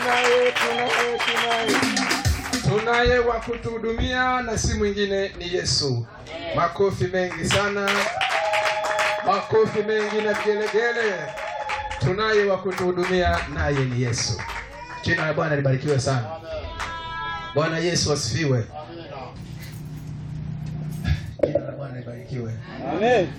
Tunaye wa kutuhudumia na si mwingine ni Yesu. Makofi mengi sana. Makofi mengi na vigelegele. Tunaye wa kutuhudumia naye ni Yesu. Jina la Bwana libarikiwe sana. Bwana Yesu asifiwe. Jina la Bwana libarikiwe. Amen.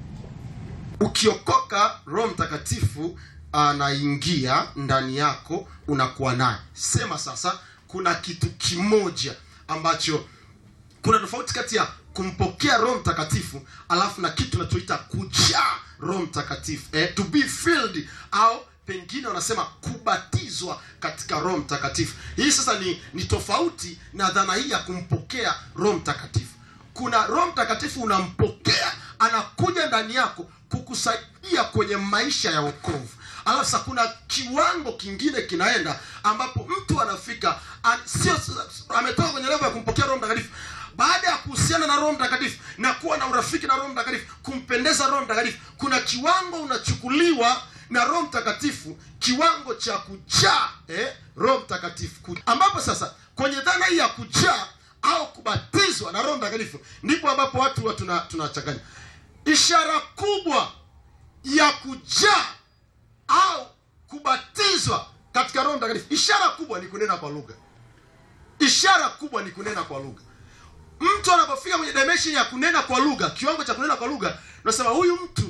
Ukiokoka, Roho Mtakatifu anaingia ndani yako, unakuwa naye. Sema sasa, kuna kitu kimoja ambacho, kuna tofauti kati ya kumpokea Roho Mtakatifu alafu na kitu tunachoita kujaa Roho Mtakatifu, to be filled, au pengine wanasema kubatizwa katika Roho Mtakatifu. Hii sasa ni tofauti na dhana hii ya kumpokea Roho Mtakatifu. Kuna Roho Mtakatifu unampokea, anakuja ndani yako kukusaidia kwenye maisha ya wokovu. Alafu sasa kuna kiwango kingine kinaenda ambapo mtu anafika sio ametoka kwenye level ya kumpokea Roho Mtakatifu. Baada ya kuhusiana na Roho Mtakatifu na kuwa na urafiki na Roho Mtakatifu, kumpendeza Roho Mtakatifu, kuna kiwango unachukuliwa na Roho Mtakatifu, kiwango cha kujaa Roho Mtakatifu, ambapo sasa kwenye dhana hii ya kujaa au kubatizwa na Roho Mtakatifu ndipo ambapo watu tunachanganya. Ishara kubwa ya kujaa au kubatizwa katika Roho Mtakatifu, ishara kubwa ni kunena kwa lugha. Ishara kubwa ni kunena kwa lugha. Mtu anapofika kwenye dimension ya kunena kwa lugha, kiwango cha kunena kwa lugha, tunasema huyu mtu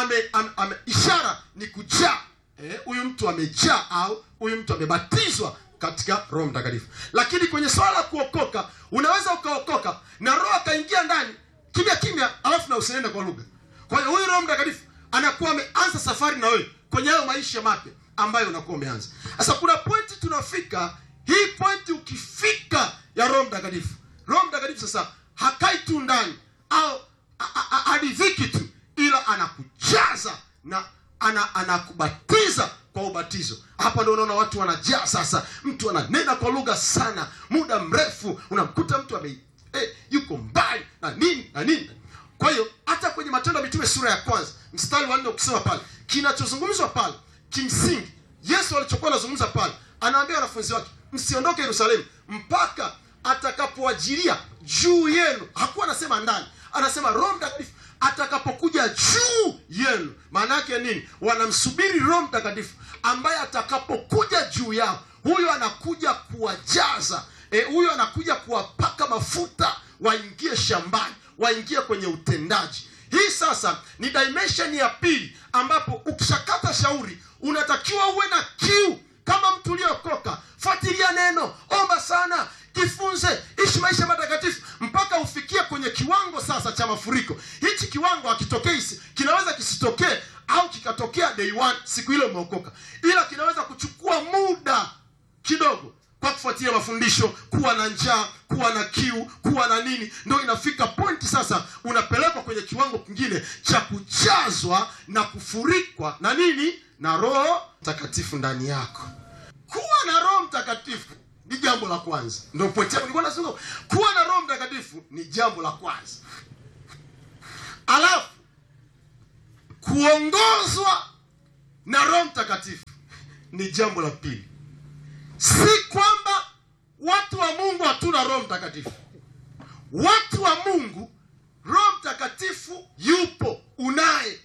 ishara ni kujaa. Huyu mtu amejaa au huyu mtu amebatizwa katika Roho Mtakatifu. Lakini kwenye swala la kuokoka, unaweza ukaokoka na Roho akaingia ndani kimya kimya alafu na usinene kwa lugha. Kwa hiyo huyu Roho Mtakatifu anakuwa ameanza safari na wewe kwenye hayo maisha mapya ambayo unakuwa umeanza. Sasa kuna pointi tunafika, hii pointi ukifika ya Roho Mtakatifu, Roho Mtakatifu sasa hakai tu ndani au adiviki tu, ila anakujaza na anakubatiza kwa ubatizo. Hapa ndio unaona watu wanajaa sasa. Mtu ananena kwa lugha sana muda mrefu, unamkuta mtu yuko mbali na nini na nini. Kwa hiyo hata kwenye Matendo ya Mitume sura ya 1 mstari wa 4 ukisema pale, kinachozungumzwa pale kimsingi, Yesu alichokuwa anazungumza pale, anawaambia wanafunzi wake, msiondoke Yerusalemu mpaka atakapoajilia juu yenu. Hakuwa anasema ndani, anasema Roho Mtakatifu atakapokuja juu yenu. Maana yake nini? Wanamsubiri Roho Mtakatifu ambaye atakapokuja juu yao, huyo anakuja kuwajaza, huyo anakuja kuwapaka mafuta, waingie shambani, waingie kwenye utendaji. Hii sasa ni dimension ya pili, ambapo ukishakata shauri unatakiwa uwe na kiu kama mtu uliokoka. Fuatilia neno, omba sana, jifunze, ishi maisha matakatifu mpaka ufikie kwenye kiwango sasa cha mafuriko. Hichi kiwango hakitokei, kinaweza kisitokee au kikatokea day one, siku ile umeokoka, ila kinaweza kuchukua muda kidogo kwa kufuatia mafundisho, kuwa na njaa, kuwa na kiu, kuwa na nini, ndio inafika pointi sasa unapelekwa kwenye kiwango kingine cha kujazwa na kufurikwa na nini? Na Roho Mtakatifu ndani yako. Kuwa na Roho Mtakatifu ni jambo la kwanza. Ndio pointi nilikuwa nasema, kuwa na Roho Mtakatifu ni jambo la kwanza. Alafu kuongozwa na Roho Mtakatifu ni jambo la pili. Si kwamba watu wa Mungu hatuna Roho Mtakatifu. Watu wa Mungu Roho Mtakatifu yupo, unaye.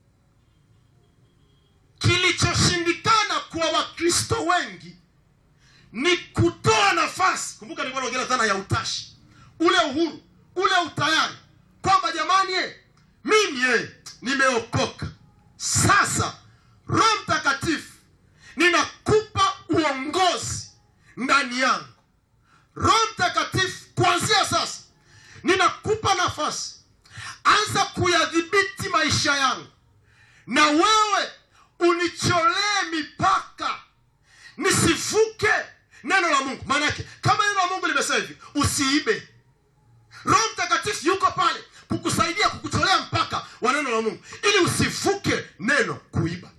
Kilichoshindikana kwa Wakristo wengi ni kutoa nafasi. Kumbuka nilikuwa naongelea dhana ya utashi, ule uhuru, ule utayari, kwamba jamani, mimi nimeokoka sasa, Roho Mtakatifu ninakupa uongozi ndani yangu. Roho Mtakatifu kuanzia sasa ninakupa nafasi, anza kuyadhibiti maisha yangu, na wewe unicholee mipaka nisivuke neno la Mungu. Maana yake kama neno la Mungu limesema hivi, usiibe, Roho Mtakatifu yuko pale kukusaidia, kukutolea mpaka wa neno la Mungu ili usivuke neno kuiba.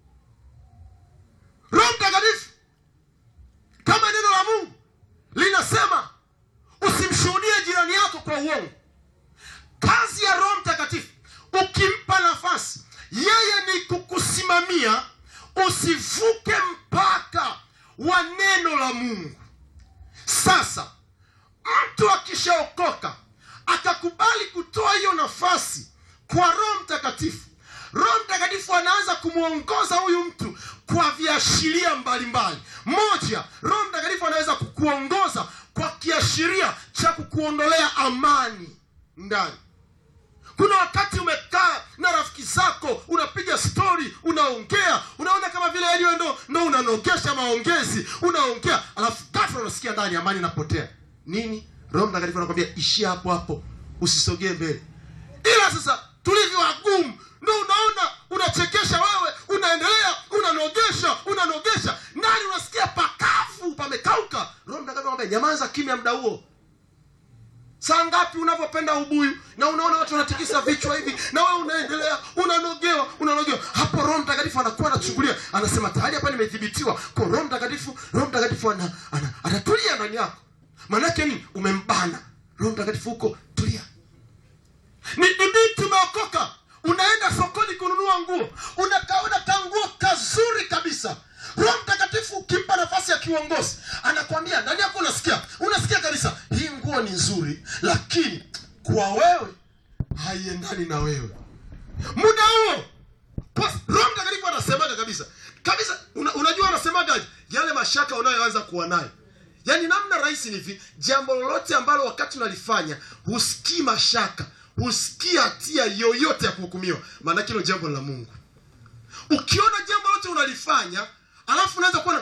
Roho Mtakatifu, kama neno la Mungu linasema usimshuhudie jirani yako kwa uongo, kazi ya Roho Mtakatifu ukimpa nafasi, yeye ni kukusimamia usivuke mpaka wa neno kwa viashiria mbalimbali. Moja, Roho Mtakatifu anaweza kukuongoza kwa kiashiria cha kukuondolea amani ndani. Kuna wakati umekaa na rafiki zako, unapiga story, unaongea, unaona kama vile yeye ndo unanogesha maongezi, unaongea, alafu ghafla unasikia ndani amani inapotea. Nini? Roho Mtakatifu anakuambia ishia hapo hapo, usisogee mbele. Ila sasa tulivyo wagumu, ndo unaona unachekesha wewe, unaendelea, unanogesha, ndani unasikia pakafu, pamekauka. Roho Mtakatifu anakuambia nyamaza kimya muda huo. Saa ngapi unavyopenda ubuyu na unaona watu wanatikisa vichwa hivi na wewe unaendelea, unanogewa. Hapo Roho Mtakatifu anakuwa anachungulia, anasema tayari hapa nimedhibitiwa. Kwa Roho Mtakatifu anatulia ndani yako. Maana yake ni umembana. Roho Mtakatifu huko tulia. Ni binti umeokoka, unaenda sokoni kununua nguo, unakaona kanguo kazuri kabisa. Roho Mtakatifu ukimpa nafasi ya kiongozi, anakuambia ndani yako unasikia kabisa hii nguo ni nzuri, lakini kwa wewe haiendani na wewe. Muda huo Roho Mtakatifu anasemaga kabisa. Unajua anasemaga yale mashaka unayoanza kuwa nayo. Yaani namna rahisi ni hivi, jambo lolote ambalo wakati unalifanya husikii mashaka, husikii hatia yoyote ya kuhukumiwa, maana hilo jambo la Mungu. Ukiona jambo lote unalifanya, alafu unaanza kuona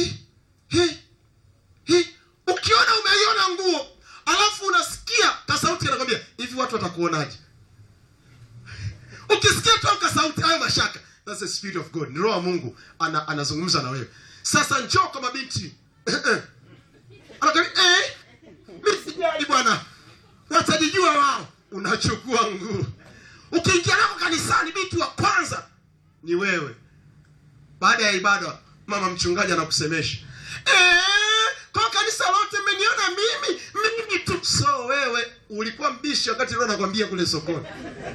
ukiona umeiona nguo, alafu unasikia kasauti anakuambia hivi watu watakuonaje? Ukisikia tu kasauti, hayo mashaka, that's the spirit of God. Ni Roho wa Mungu anazungumza na wewe. Sasa njoo kama binti. Mimi bwana, watajijua wao. Unachukua nguo, ukiingia nako kanisani, binti wa kwanza ni wewe. Baada ya ibada mama mchungaji anakusemesha, kwa kanisa lote mmeniona mimi tu. So wewe ulikuwa mbishi wakati Roho anakuambia kule sokoni.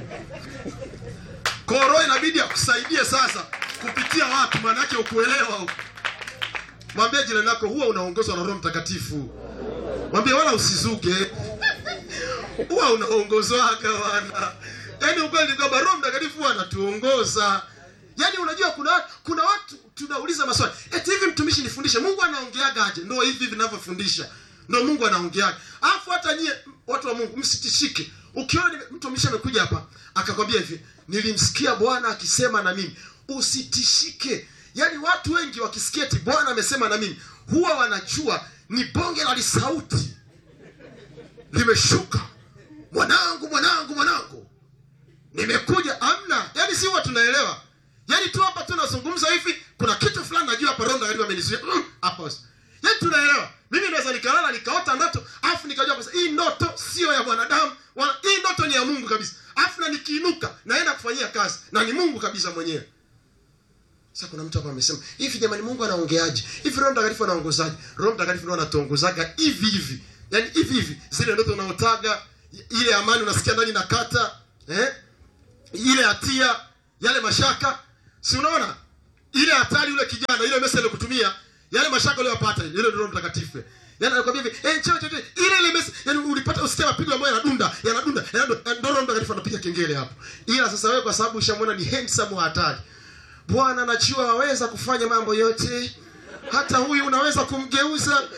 Kwa Roho inabidi akusaidie sasa kupitia watu, maana yake ukuelewa huko. Mwambie jirani yako huwa unaongozwa na Roho Mtakatifu. Mwambie wala usizuge. Huwa unaongozwaga bwana. Yaani ukweli kwamba Roho Mtakatifu anatuongoza. Yaani unajua kuna watu tunauliza maswali. Eti hivi mtumishi nifundishe, Mungu anaongeaga aje? Ndio hivi vinavyofundisha. Ndio Mungu anaongeaga. Alafu hata nyie watu wa Mungu msitishike. Ukiona mtumishi amekuja hapa akakwambia hivi, nilimsikia Bwana akisema na mimi, usitishike. Yaani watu wengi wakisikia eti Bwana amesema na mimi, huwa wanajua ni bonge la sauti limeshuka. Mwanangu. Nimekuja. Amna. Yaani si huwa tunaelewa. Yaani tu hapa tunazungumza hivi, kuna kitu fulani najua hapa Roho Mtakatifu amenizuia. Hapa. Yaani tunaelewa. Mimi naweza nikalala nikaota ndoto, afu nikajua kwamba hii ndoto sio ya mwanadamu, hii ndoto ni ya Mungu kabisa. Afu na nikiinuka naenda kufanyia kazi na ni Mungu kabisa mwenyewe. Sasa kuna mtu hapa amesema, hivi jamani Mungu anaongeaje? Hivi Roho Mtakatifu anaongozaje? Roho Mtakatifu ndo anatuongozaga hivi. Yaani hivi. Zile ndoto unaotaga, ile amani unasikia ndani na kata, ile hatia, yale mashaka. Si unaona? Ile hatari yule kijana, ile message ile kutumia, yale mashaka ile yapata, ile ndio Roho Mtakatifu. Yaani anakuambia hivi, ile message, yaani ulipata usikia mapigo ya moyo yanadunda. Ndio Roho Mtakatifu anapiga kengele hapo. Ila sasa wewe kwa sababu ushamwona ni handsome wa hatari, Bwana anajua waweza kufanya mambo yote. Hata huyu unaweza kumgeuza.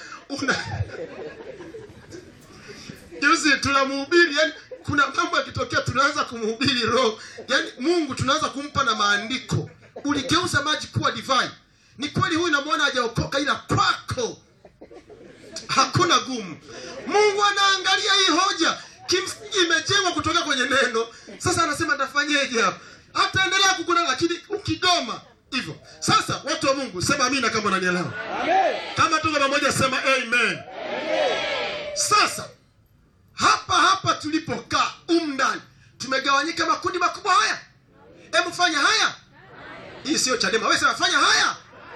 Juzi tunamhubiri, yani kuna mambo yakitokea tunaanza kumhubiri Roho. Yaani Mungu tunaanza kumpa na maandiko. Uligeuza maji kuwa divai. Ni kweli huyu namwona hajaokoka, ila kwako hakuna gumu. Mungu anaangalia hii hoja, kimsingi imejengwa kutoka kwenye neno. Sasa anasema nitafanyeje hapa? Ataendelea kukuna, lakini ukigoma hivyo. Sasa watu wa Mungu sema amina kama unanielewa. Amen. Kama tuko pamoja sema amen. Amen. Sasa hapa tulipokaa ndani tumegawanyika makundi makubwa haya. Hebu fanya haya. Hii sio Chadema. Wewe sema fanya haya.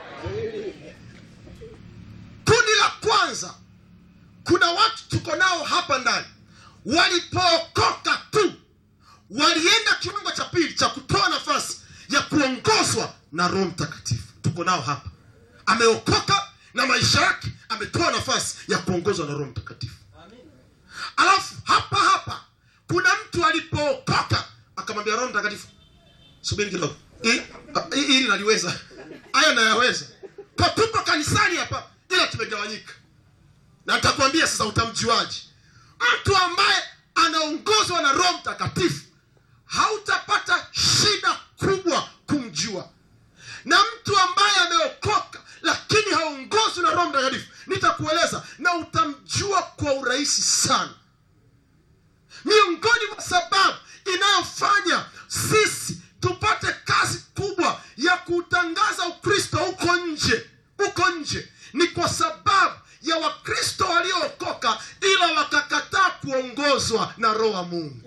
Kundi la kwanza, kuna watu tuko nao hapa ndani walipookoka tu, walienda kiwango cha pili cha kutoa nafasi ya kuongozwa na Roho Mtakatifu. Tuko nao hapa. Ameokoka na maisha yake ametoa nafasi ya kuongozwa na Roho Mtakatifu. Amen. Alafu hapa kuna mtu alipookoka akamwambia Roho Mtakatifu, Subiri kidogo. Hili naliweza. Haya nayaweza. Kwa tupo kanisani hapa ila tumegawanyika. Na nitakwambia sasa utamjuaje. Mtu ambaye anaongozwa na Roho Mtakatifu hautapata shida kubwa kumjua. Na mtu ambaye ameokoka lakini haongozwi na Roho Mtakatifu, nitakueleza na utamjua kwa urahisi sana. Miongoni mwa sababu inayofanya sisi tupate kazi kubwa ya kutangaza Ukristo huko nje ni kwa sababu ya Wakristo waliookoka ila wakakataa kuongozwa na Roho wa Mungu.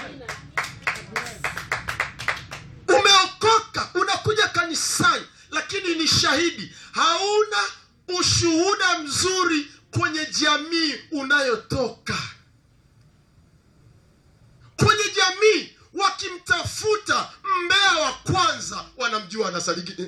Umeokoka, unakuja kanisani, lakini ni shahidi, hauna ushuhuda mzuri kwenye jamii unayotoka. Kwenye jamii wakimtafuta mbea wa kwanza wanamjua anasadiki.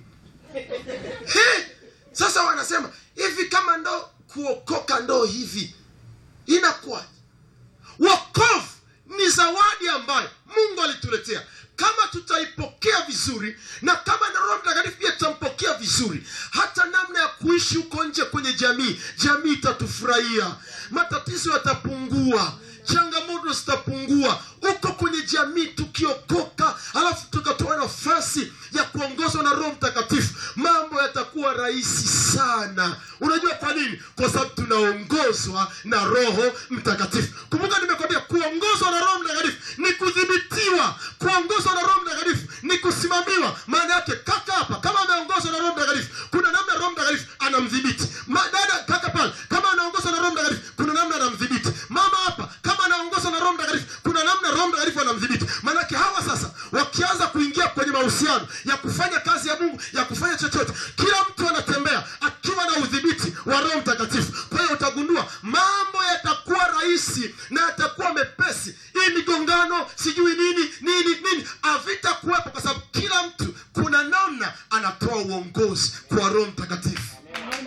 Sasa wanasema hivi, kama ndo kuokoka ndo hivi inakuwa. Wokovu ni zawadi ambayo Mungu alituletea. Kama tutaipokea vizuri na kama na Roho Mtakatifu pia tutampokea vizuri, hata namna ya kuishi huko nje kwenye jamii itatufurahia. Matatizo yatapungua, changamoto zitapungua. Huko kwenye jamii tukiokoka, alafu tukatoa nafasi ya kuongozwa na Roho Mtakatifu, mambo yatakuwa rahisi sana. Unajua kwa nini? Kwa sababu tunaongozwa na Roho Mtakatifu. Kumbuka nimekwambia kuongozwa na Roho Mtakatifu ni kudhibitiwa. Kuongozwa na Roho Mtakatifu ni kusimamiwa. Maana yake kaka hapa kama ameongozwa na Roho Mtakatifu, kuna namna Roho Mtakatifu anamdhibiti. Dada kaka pale kama anaongozwa na Roho Mtakatifu, kuna namna anamdhibiti. Mama hapa kama anaongozwa na Roho Mtakatifu, kuna namna Roho Mtakatifu anamdhibiti. Maana yake hawa sasa wakianza kuingia kwenye mahusiano ya kufanya kazi ya Mungu, ya kufanya chochote, kila mtu anatembea akiwa na udhibiti wa Roho Mtakatifu. Kwa hiyo utagundua mambo yatakuwa rahisi na yatakuwa mepesi. Hii migongano sijui nini havitakuwepo, kwa sababu kila mtu kuna namna anatoa uongozi kwa Roho Mtakatifu.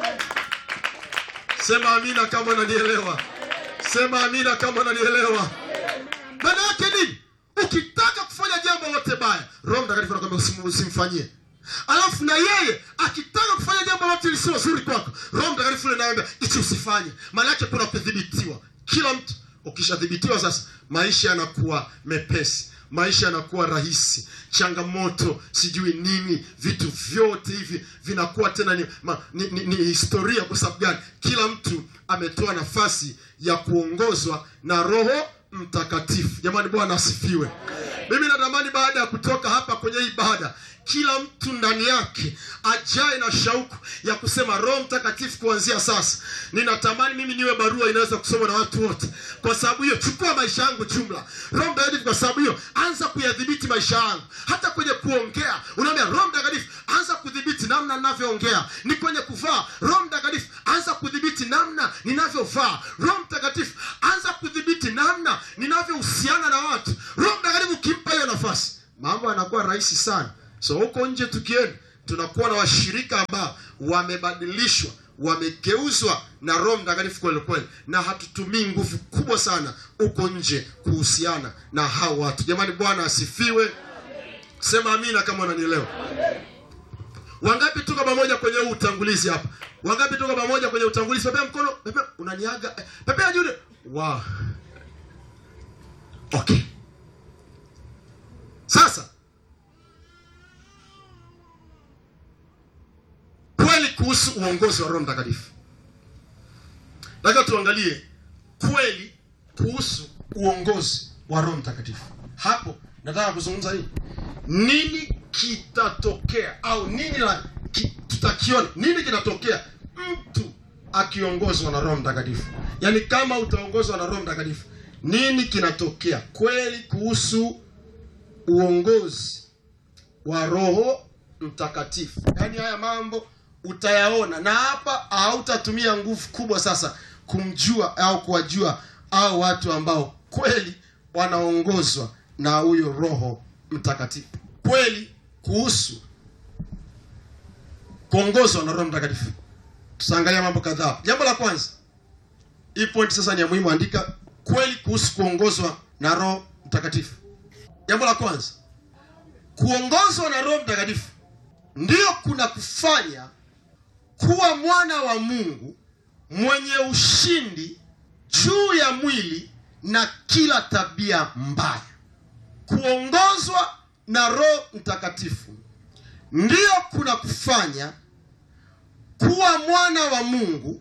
Sema amina kama unanielewa. Sema amina kama unanielewa. Maana yake nini? Ukitaka kufanya jambo lote baya, Roho Mtakatifu anakuambia usimfanyie. Alafu na yeye akitaka kufanya jambo lote lisilo zuri kwako, Roho Mtakatifu anakuambia hicho usifanye. Maana yake kuna kudhibitiwa. Kila mtu ukishadhibitiwa sasa, maisha yanakuwa mepesi, maisha yanakuwa rahisi. Changamoto sijui nini, vitu vyote hivi vinakuwa tena ni historia. Kwa sababu gani? Kila mtu ametoa nafasi ya kuongozwa na Roho Mtakatifu. Jamani, Bwana asifiwe. Mimi natamani baada ya kutoka hapa kwenye ibada, kila mtu ndani yake ajae na shauku ya kusema Roho Mtakatifu, kuanzia sasa ninatamani mimi niwe barua inaweza kusoma na watu wote. Kwa sababu hiyo chukua maisha yangu jumla, Roho Mtakatifu. Kwa sababu hiyo anza kuyadhibiti maisha yangu. Hata kwenye kuongea unaambia Roho Mtakatifu anza kudhibiti namna ninavyoongea. Ni kwenye kuvaa, Roho Mtakatifu anza kudhibiti namna ninavyovaa. Roho Mtakatifu anza kudhibiti namna ninavyohusiana na watu. Roho Mtakatifu ukimpa hiyo nafasi, mambo yanakuwa rahisi sana. So huko nje tukienda, tunakuwa na washirika ambao wamebadilishwa, wamegeuzwa na Roho Mtakatifu kweli kweli, na hatutumii nguvu kubwa sana huko nje kuhusiana na hao watu. Jamani, Bwana asifiwe. Sema amina kama unanielewa. Wangapi tuko pamoja kwenye utangulizi hapa? Wangapi tuko pamoja kwenye utangulizi? Pepea mkono, pepea, unaniaga. Pepea juu. Wow. Okay. Sasa kweli kuhusu uongozi wa Roho Mtakatifu. Nataka tuangalie kweli kuhusu uongozi wa Roho Mtakatifu. Hapo nataka kuzungumza nini kitatokea au nini tutakiona. Nini kinatokea mtu akiongozwa na Roho Mtakatifu? Yaani kama utaongozwa na Roho Mtakatifu, nini kinatokea kweli kuhusu uongozi wa Roho Mtakatifu? Yaani haya mambo utayaona, na hapa hautatumia nguvu kubwa sasa kumjua au kuwajua au watu ambao kweli wanaongozwa na huyo Roho Mtakatifu. Kweli kuhusu kuongozwa na Roho Mtakatifu, tutaangalia mambo kadhaa. Jambo la kwanza, hii point sasa ni ya muhimu, andika kweli kuhusu kuongozwa na Roho Mtakatifu. Jambo la kwanza, kuongozwa na Roho Mtakatifu ndio kuna kufanya kuwa mwana wa Mungu mwenye ushindi juu ya mwili na kila tabia mbaya. Kuongozwa na Roho Mtakatifu ndio kuna kufanya kuwa mwana wa Mungu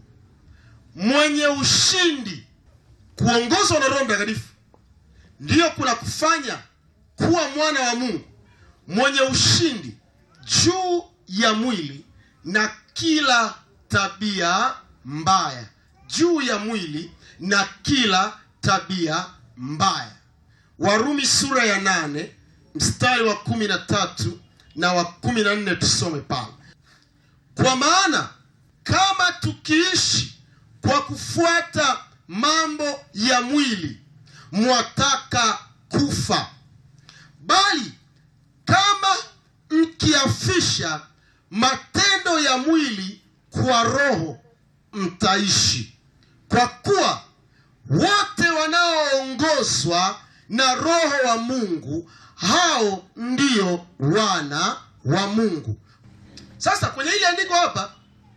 mwenye ushindi. Kuongozwa na Roho Mtakatifu ndio kuna kufanya kuwa mwana wa Mungu mwenye ushindi juu ya mwili na kila tabia mbaya. Juu ya mwili na kila tabia mbaya. Warumi sura ya 8 mstari wa 13 na wa 14 tusome pale. Kwa maana kama tukiishi kwa kufuata mambo ya mwili, mwataka kufa. Bali kama mkiafisha matendo ya mwili kwa Roho, mtaishi. Kwa kuwa wote wanaoongozwa na Roho wa Mungu, hao ndio wana wa Mungu. Sasa kwenye ile andiko hapa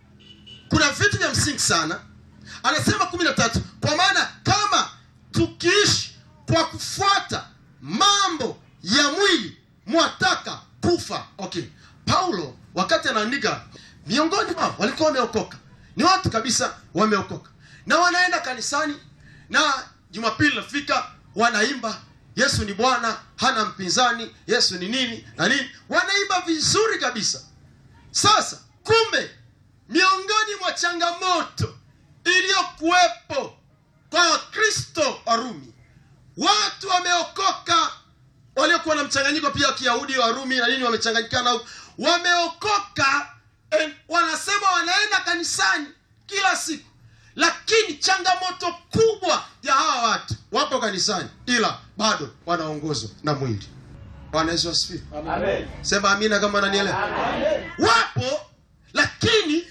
kuna vitu vya msingi sana. Anasema 13, kwa maana kama tukiishi kwa kufuata mambo ya mwili, mwataka kufa. Okay. Paulo wakati anaandika, miongoni mwao walikuwa wameokoka. Ni watu kabisa wameokoka. Na wanaenda kanisani, na Jumapili nafika wanaimba Yesu ni Bwana, hana mpinzani, Yesu ni nini na nini. Wanaimba vizuri kabisa. Sasa kumbe miongoni mwa changamoto iliyokuwepo kwa Kristo Warumi, watu wameokoka waliokuwa na mchanganyiko pia Kiyahudi, Warumi na nini, wamechanganyikana, wameokoka, wanasema wanaenda kanisani kila siku. Lakini changamoto kubwa ya hawa watu, wapo kanisani ila bado wanaongozwa na mwili. Bwana Yesu asifiwe. Amen. Sema amina kama unanielewa. Amen. Wapo lakini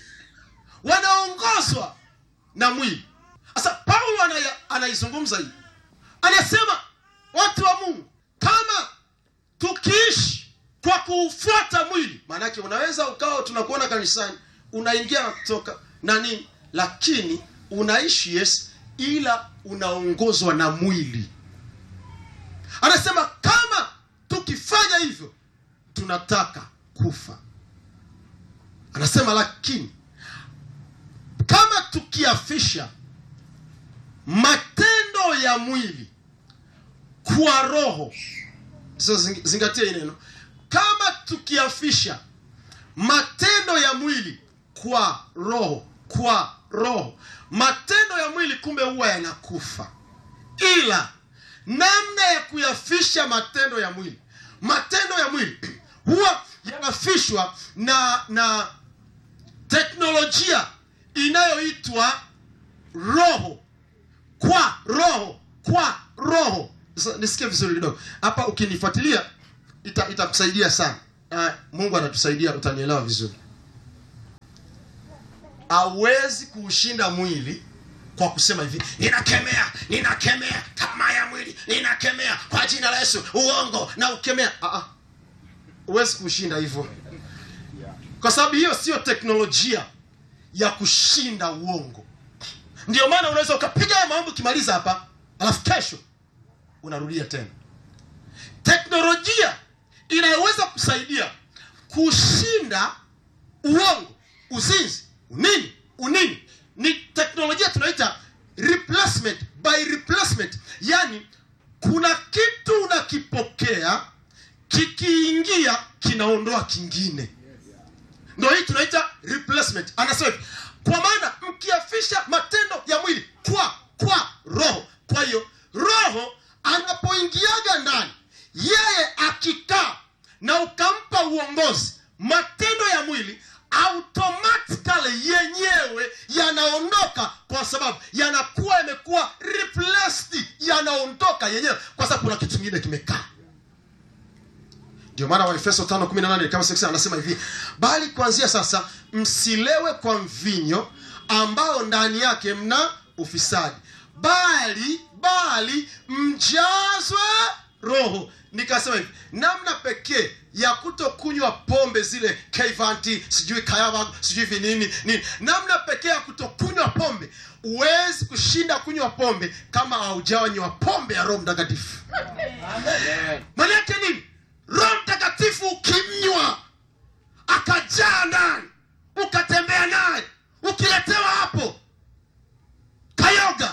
wanaongozwa na mwili. Sasa Paulo anaizungumza hii. Anasema watu wa Mungu, kama tukiishi kwa kufuata mwili, maana yake unaweza ukao tunakuona kanisani, unaingia na kutoka na nini, lakini unaishi yes, ila unaongozwa na mwili. Anasema kama tukifanya hivyo tunataka kufa. Anasema lakini kama tukiafisha matendo ya mwili kwa Roho. So zingatia hii neno. Kama tukiafisha matendo ya mwili kwa Roho, kwa Roho. Matendo ya mwili kumbe huwa yanakufa. Ila namna ya kuyafisha matendo ya mwili, matendo ya mwili huwa yanafishwa na teknolojia inayoitwa Roho, kwa Roho, kwa Roho. Nisikie vizuri kidogo hapa, ukinifuatilia itakusaidia sana. Mungu anatusaidia, utanielewa vizuri. Hawezi kuushinda mwili kwa kusema hivi, ninakemea tamaa ya mwili, ninakemea kwa jina la Yesu uongo na ukemea. Huwezi kushinda hivyo, kwa sababu hiyo sio teknolojia ya kushinda uongo. Ndio maana unaweza ukapiga maombi kimaliza hapa, alafu kesho unarudia tena. Teknolojia inayoweza kusaidia kushinda uongo, uzinzi, unini ni teknolojia tunaita replacement by replacement. Yani kuna kitu unakipokea, kikiingia kinaondoa kingine. Ndio hii tunaita replacement. Anasema kwa maana mkiafisha matendo ya mwili kwa Roho. Kwa hiyo Roho anapoingiaga ndani, yeye akikaa na ukampa uongozi, matendo ya mwili automatically yenyewe yanaondoka, kwa sababu yanakuwa yamekuwa replaced, yanaondoka yenyewe kwa sababu kuna kitu kingine kimekaa. Ndio maana Waefeso 5:18 kama sasa anasema hivi, bali kuanzia sasa msilewe kwa mvinyo ambao ndani yake mna ufisadi, bali mjazwe roho. Nikasema hivi, namna pekee ya kutokunywa pombe zile Kaivanti, sijui Kayava, sijui vinini nini, namna pekee ya kutokunywa pombe, uwezi kushinda kunywa pombe kama haujanywa pombe ya Roho Mtakatifu. Maana yake nini? Roho Mtakatifu ukimnywa akajaa ndani, ukatembea naye, ukiletewa hapo kayoga,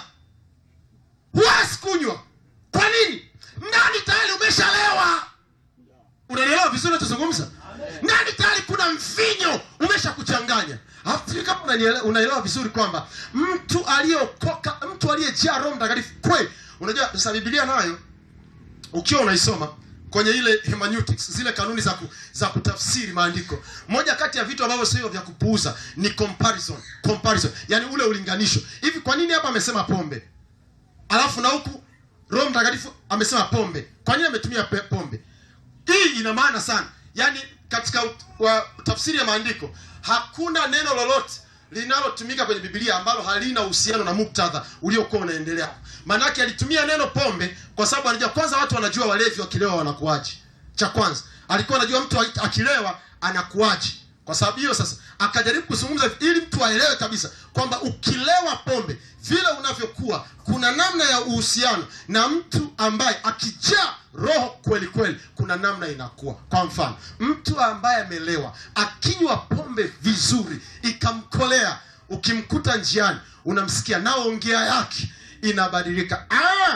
huwezi kunywa. Kwa nini? Ndani tayari umeshalewa. Unaelewa vizuri ninachozungumza? Ndani tayari kuna mvinyo umeshakuchanganya. Hapo kama unaelewa vizuri kwamba mtu aliyeokoka, mtu aliyejaa Roho Mtakatifu kweli. Unajua sasa Biblia nayo ukiwa unaisoma kwenye ile hermeneutics, zile kanuni za kutafsiri maandiko, moja kati ya vitu ambavyo sio vya kupuuza ni comparison. Yaani ule ulinganisho. Hivi kwa nini hapa amesema pombe? Alafu na huku Roho Mtakatifu amesema pombe. Kwa nini ametumia pombe? Hii ina maana sana. Yaani katika tafsiri ya maandiko hakuna neno lolote linalotumika kwenye Biblia ambalo halina uhusiano na muktadha uliokuwa unaendelea. Maana yake alitumia neno pombe kwa sababu anajua kwanza watu wanajua walevi wakilewa wanakuaje. Cha kwanza, alikuwa anajua mtu akilewa anakuaje. Kwa sababu hiyo sasa akajaribu kuzungumza ili mtu aelewe kabisa kwamba ukilewa pombe vile unavyokuwa kuna namna ya uhusiano na mtu ambaye akijaa roho kweli kweli kuna namna inakuwa. Kwa mfano, mtu ambaye amelewa akinywa pombe vizuri ikamkolea, ukimkuta njiani unamsikia naongea yake inabadilika.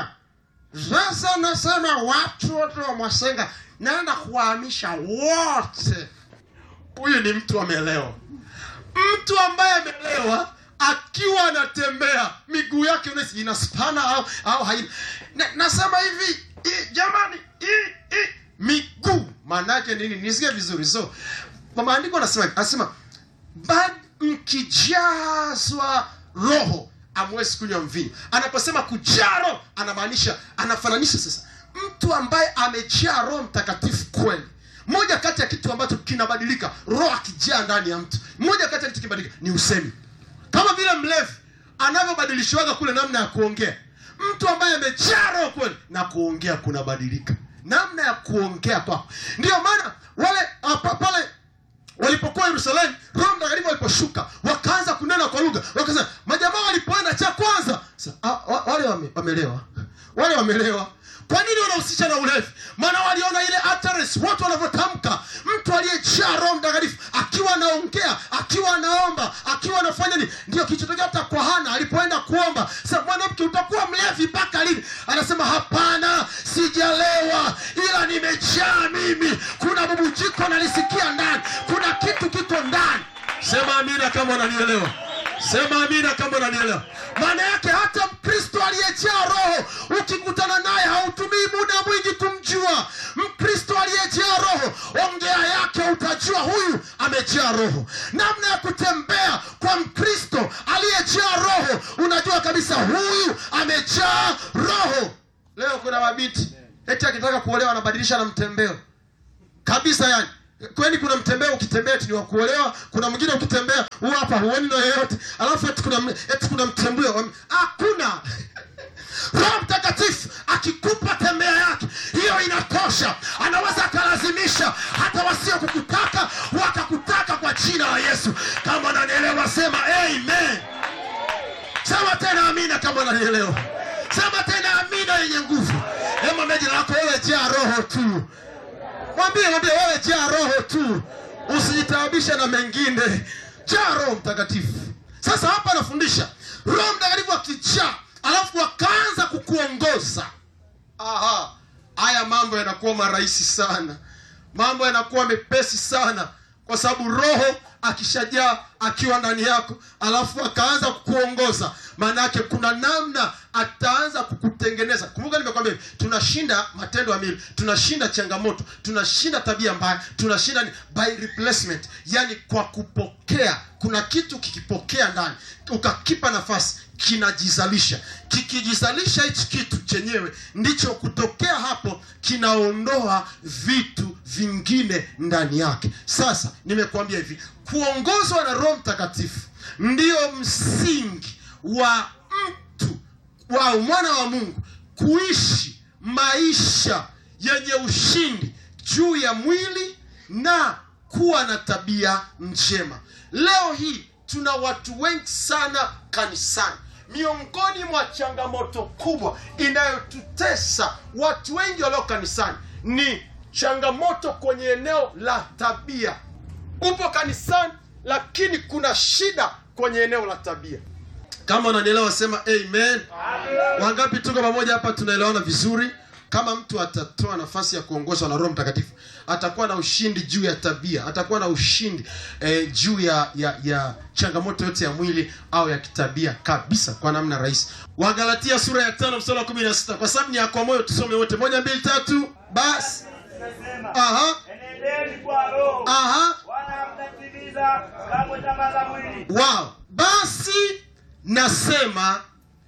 Sasa nasema watu wote wa Masenga naenda kuhamisha wote. Huyu ni mtu amelewa. Mtu ambaye amelewa akiwa anatembea miguu yake inaspana au haina. Nasema hivi, jamani, miguu maana yake nini? Nisikie vizuri. So kwa maandiko anasema bado mkijazwa roho amwezi kunywa mvinyo. Anaposema kujaa roho anamaanisha, anafananisha sasa mtu ambaye amejaa Roho Mtakatifu kweli. Moja kati ya kitu ambacho kinabadilika roho akijaa ndani ya mtu, moja kati ya kitu kinabadilika ni usemi. Kama vile mlevi anavyobadilishwaga kule namna ya kuongea, mtu ambaye amejaa roho kweli na kuongea kunabadilika. Namna ya kuongea kwako. Ndio maana wale pale walipokuwa Yerusalemu, Roho Mtakatifu aliposhuka, wakaanza kunena kwa lugha. Wakasema majamaa walipoenda cha kwanza, wale wamelewa. Kwa nini wanahusisha na ulevi? Maana waliona ile utterance, watu wanavyotamka. Mtu aliyejaa Roho Mtakatifu akiwa anaongea, akiwa anaomba, akiwa anafanya nini? Ndio kilichotokea hata kwa Hana alipoenda kuomba. Sasa mwanamke, utakuwa mlevi mpaka lini? Anasema hapana, sijalewa ila nimejaa mimi. Kuna bubujiko nalisikia ndani. Kuna kitu kiko ndani. Sema amina kama unanielewa. Sema amina kama unanielewa. Maana yake hata Mkristo aliyejaa roho ukikutana naye hautumii muda mwingi kumjua. Mkristo aliyejaa roho, ongea yake utajua huyu amejaa roho. Namna ya kutembea kwa Mkristo aliyejaa roho, unajua kabisa huyu amejaa roho. Leo kuna mabiti eti akitaka kuolewa anabadilisha na mtembeo kabisa. Yani kwani kuna mtembeo ukitembea ni wa kuolewa, kuna mwingine ukitembea huwa hapa huoni na yeyote, alafu eti kuna mtembeo. Hakuna. Roho Mtakatifu akikupa tembea yake, hiyo inatosha. Anaweza akalazimisha hata wasio kukutaka wakakutaka kwa jina la Yesu. Kama unanielewa sema amen. Sema tena amina kama unanielewa. Sema tena amina yenye nguvu. Hema meji lako, wewe jaa roho tu. Mwambie wewe jaa roho tu. Usijitaabisha na mengine. Jaa Roho Mtakatifu. Sasa hapa anafundisha Roho Mtakatifu akijaa, alafu wakaanza kukuongoza. Haya mambo yanakuwa marahisi sana. Mambo yanakuwa mepesi sana. Kwa sababu roho akishajaa akiwa ndani yako, alafu akaanza kukuongoza, maana yake kuna namna ataanza kukutengeneza. Kumbuka nimekwambia tunashinda matendo ya mwili, tunashinda changamoto, tunashinda tabia mbaya, tunashinda by replacement. Yani kwa kupokea. Kuna kitu kikipokea ndani, ukakipa nafasi, kinajizalisha. Kikijizalisha hichi kitu chenyewe, ndicho kutokea hapo kinaondoa vitu vingine ndani yake. Sasa nimekuambia hivi, kuongozwa na Roho Mtakatifu ndio msingi wa mtu, wa mwana wa Mungu kuishi maisha yenye ushindi juu ya mwili na kuwa na tabia njema. Leo hii tuna watu wengi sana kanisani. Miongoni mwa changamoto kubwa inayotutesa watu wengi walio kanisani ni changamoto kwenye eneo la tabia. Upo kanisani lakini kuna shida kwenye eneo la tabia. Kama unanielewa sema amen. Wangapi tuko pamoja hapa tunaelewana vizuri? Kama mtu atatoa nafasi ya kuongozwa na Roho Mtakatifu, atakuwa na ushindi juu ya tabia, atakuwa na ushindi juu ya changamoto yote ya mwili au ya kitabia kabisa kwa namna rahisi. Wagalatia sura ya 5 mstari wa 16. Kwa sababu ni ya kwa moyo tusome wote. 1 2 3 basi. Enendeni kwa Roho. Wala hamtatimiza kamwe tamaa za mwili. Wow. Basi nasema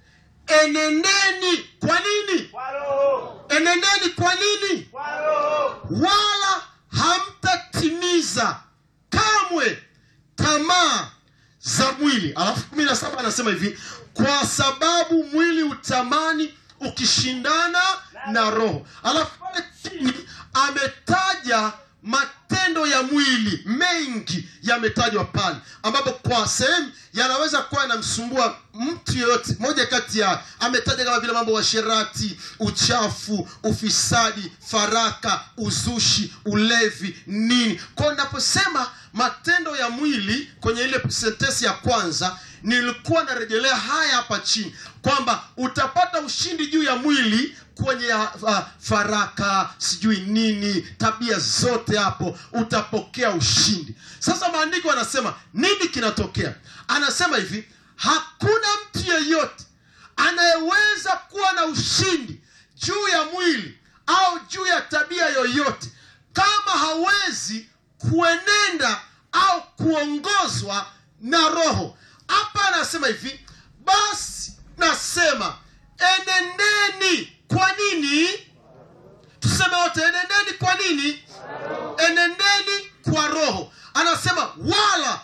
enendeni kwa nini? Kwa Roho. Enendeni kwa nini? Kwa Roho. Wala hamtatimiza kamwe tamaa za mwili. Alafu 17 anasema hivi, kwa sababu mwili utamani ukishindana na roho. Alafu pale chini ametaja matendo ya mwili mengi yametajwa pale, ambapo kwa sehemu yanaweza kuwa yanamsumbua mtu yeyote. Moja kati ya ametaja kama vile mambo ya sherati, uchafu, ufisadi, faraka, uzushi, ulevi, nini. Kwa ninaposema matendo ya mwili kwenye ile sentensi ya kwanza, nilikuwa narejelea haya hapa chini kwamba utapata ushindi juu ya mwili kwenye faraka, sijui nini, tabia zote hapo utapokea ushindi. Sasa maandiko yanasema nini kinatokea? Anasema hivi, hakuna mtu yeyote anayeweza kuwa na ushindi juu ya mwili au juu ya tabia yoyote kama hawezi kuenenda au kuongozwa na Roho. Hapa anasema hivi, basi nasema enendeni. Kwa nini? Tuseme wote, enendeni kwa nini? Enendeni kwa Roho. Anasema wala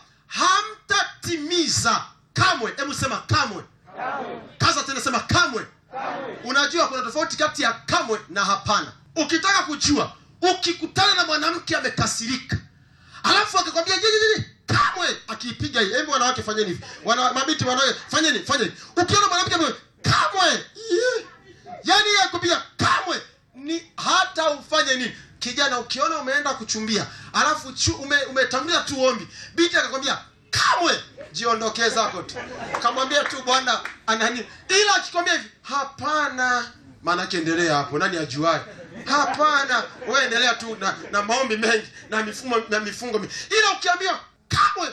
hamtatimiza kamwe. Hebu sema kamwe. Kaza tena sema kamwe. Unajua kuna tofauti kati ya kamwe na hapana. Ukitaka kujua, ukikutana na mwanamke amekasirika, alafu akakwambia kamwe, akiipiga hii. Hebu wanawake fanyeni hivi. Mabiti wanawake fanyeni. Ukiona mwanamke kamwe, yani yeye kupiga kamwe, ni hata ufanye nini. Kijana ukiona umeenda kuchumbia, alafu umetangulia tu ombi, binti akakwambia kamwe, jiondokee zako tu. Kamwambia tu Bwana anani. Ila akikwambia hivi hapana, maana endelea hapo, nani ajuaye? Hapana, wewe endelea tu na maombi mengi na mifungo. Ila ukiambia kamwe,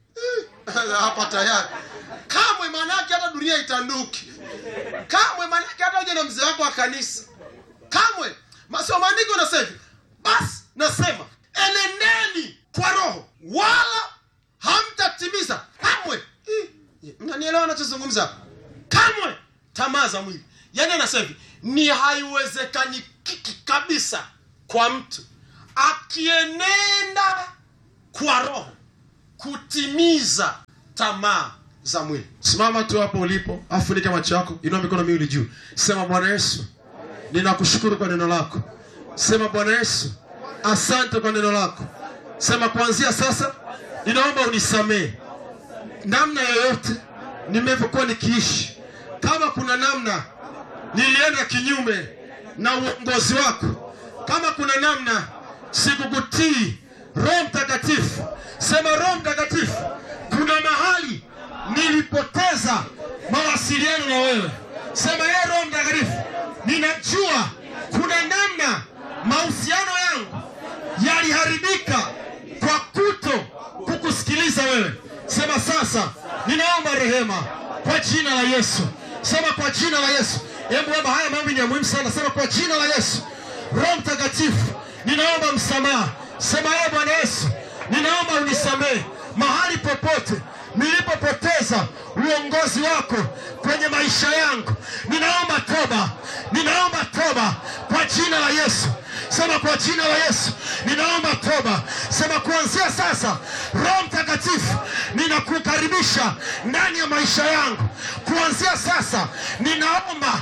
hapa tayari. Kamwe maana yake hata dunia itanduki. Kamwe maana yake hata uje na mzee wako wa kanisa. Kamwe. Masio maandiko nasema, basi nasema enendeni kwa Roho wala hamtatimiza kamwe. Mnanielewa ninachozungumza? Kamwe tamaa za mwili. Yaani anasema ni haiwezekani kabisa kwa mtu akienenda kwa Roho kutimiza tamaa za mwili. Simama tu hapo ulipo, afunike macho yako, inua mikono miwili juu. Sema Bwana Yesu, ninakushukuru kwa neno lako. Sema Bwana Yesu, asante kwa neno lako. Sema kuanzia sasa ninaomba unisamehe namna yoyote nimekuwa nikiishi. Kama kuna namna nilienda kinyume na uongozi wako, kama kuna namna sikukutii Roho Mtakatifu, sema Roho Mtakatifu, kuna mahali nilipoteza mawasiliano na wewe. Sema yeye Roho Mtakatifu, ninajua kuna namna mahusiano yangu yaliharibika kwa kukusikiliza wewe. Sema sasa ninaomba rehema kwa jina la Yesu. Sema kwa jina la Yesu. Hebu baba, haya mambo ni ya muhimu sana. Sema kwa jina la Yesu. Roho Mtakatifu, ninaomba msamaha. Sema yeye Bwana Yesu, ninaomba unisamehe mahali popote nilipopoteza uongozi wako kwenye maisha yangu. Ninaomba toba. Ninaomba toba kwa jina la Yesu. Sema kwa jina la Yesu, ninaomba toba. Sema kuanzia sasa Roho Mtakatifu, ninakukaribisha ndani ya maisha yangu. Kuanzia sasa ninaomba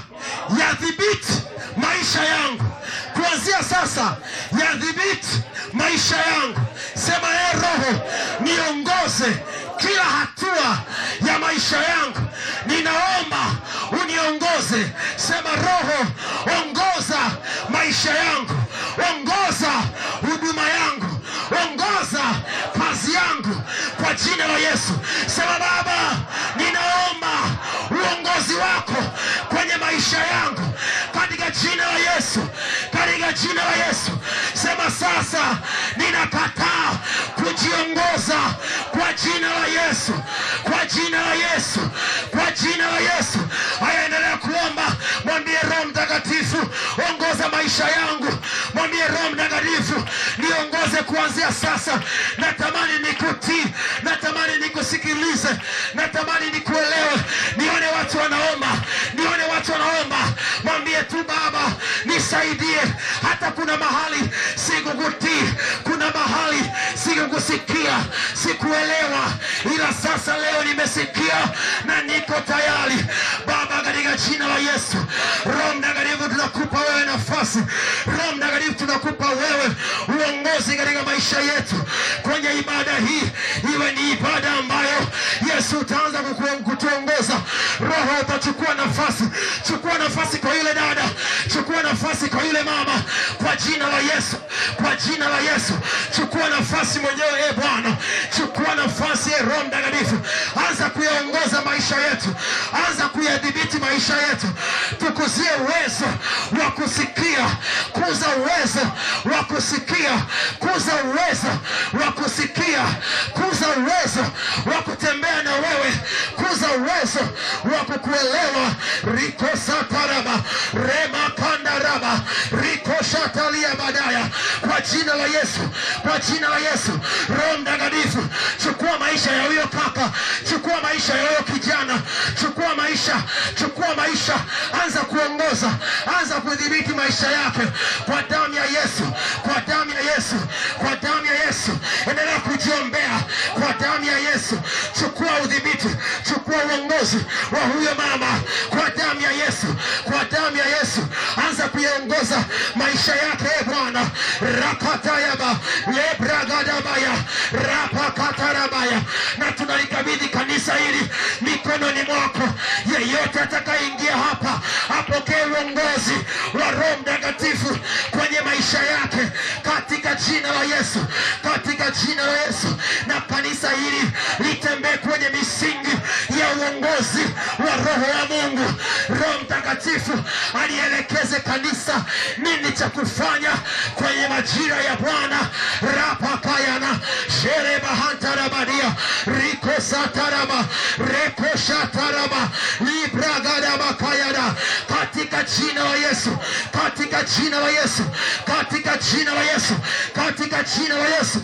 yadhibiti maisha yangu. Kuanzia sasa yadhibiti maisha yangu. Sema Roho, niongoze kila hatua ya maisha yangu. Ninaomba uniongoze. Sema Roho, ongoza maisha yangu, ongoza huduma yangu, ongoza kazi yangu kwa jina la Yesu. Sema Baba, ninaomba uongozi wako kwenye maisha yangu katika jina la Yesu, katika jina la Yesu. Sema sasa ninakataa kujiongoza kwa jina la Yesu, kwa jina la Yesu, kwa jina la Yesu. Haya, endelea kuomba, mwambie Roho Mtakatifu, ongoza maisha yangu. Mwambie Roho Mtakatifu, niongoze kuanzia sasa. Natamani nikutii, natamani nikusikilize, natamani nikuelewe. Nione watu wanaomba, nione watu wanaomba. Mwambie tu Baba, nisaidie. Hata kuna mahali sikukutii, kuna mahali sikukusikia, sikuelewa, ila sasa leo nimesikia na niko tayari. Baba, katika jina la Yesu, Roho Mtakatifu, tunakupa wewe nafasi. Roho Mtakatifu, tunakupa wewe uongozi katika maisha yetu. Kwenye ibada hii, iwe ni ibada ambayo Yesu utaanza kutuongoza. Roho, utachukua nafasi. Chukua nafasi kwa yule dada, chukua nafasi kwa yule mama, kwa jina la Yesu, kwa jina la Yesu. Chukua nafasi mwenyewe Bwana, chukua nafasi Roho Mtakatifu. Anza kuyaongoza maisha yetu, anza kuyadhibiti maisha yetu. Tukuzie uwezo wa kusikia, kuza uwezo wa kusikia, kuza uwezo wa kusikia, kuza uwezo wa kutembea na wewe, kuza uwezo wa kukuelewa. Riko sataraba, rema kandaraba, riko shatalia badaya, kwa jina la Yesu, kwa jina la Yesu. Roho Mtakatifu, chukua maisha ya huyo kaka, chukua maisha ya huyo kijana, chukua maisha, chukua maisha. Anza kuongoza, anza kudhibiti maisha yake kwa damu ya Yesu, kwa damu ya Yesu, kwa damu ya Yesu. Endelea kujiombea kwa damu ya Yesu. Chukua udhibiti, chukua uongozi wa huyo mama kwa damu ya Yesu, kwa damu ya Yesu. Anza kuiongoza maisha yake Bwana. Rakatayaba, lebragadabaya, rapakatarabaya. Na tunalikabidhi kanisa hili mikononi mwako. Yeyote atakayeingia hapa apokee uongozi wa Roho Mtakatifu kwenye maisha yake katika jina la Yesu, katika jina la Yesu. Na kanisa hili litembee kwenye misingi ya uongozi wa Roho wa Mungu. Roho Mtakatifu alielekeze kanisa nini cha kufanya kwenye majira ya Bwana. Rapakayana shereba hantarabadia, riko sataraba, reko shataraba, libragadaba kayada, katika jina la Yesu, katika jina la Yesu, katika jina la Yesu, katika jina la Yesu,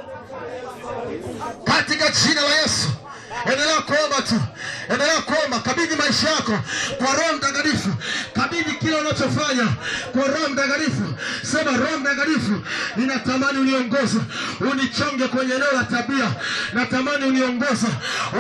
katika jina la Yesu. Endelea kuomba tu, endelea kuomba. Kabidhi maisha yako kwa Roho Mtakatifu, kabidhi kila unachofanya kwa Roho Mtakatifu. Sema Roho Mtakatifu, ninatamani uniongoze, unichonge kwenye eneo la tabia, natamani uniongoze.